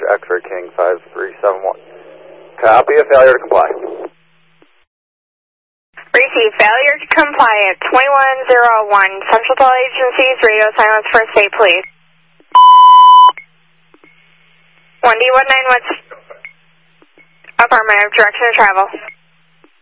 X-Ray King 5371. Copy a failure to comply. Receive failure to comply at 2101. Central to all agencies, radio silence for state police. 1D19 what's affirmative, direction of travel.